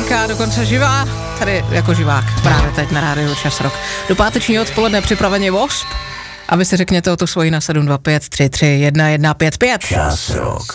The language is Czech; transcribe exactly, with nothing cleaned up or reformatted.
Lenka dokonce živá, tady jako živák, právě teď na rádiu Čas Rock. Do pátečního odpoledne připraveně W A S P a vy si řekněte o to svoji na sedm dva pět tři tři jedna jedna pět pět. Čas Rock.